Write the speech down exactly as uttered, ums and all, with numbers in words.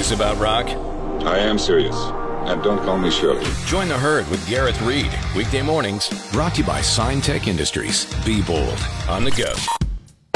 serious about rock? I am serious. And don't call me Shirley. Join the herd with Gareth Reed. Weekday mornings. Brought to you by Sign Tech Industries. Be bold. On the go.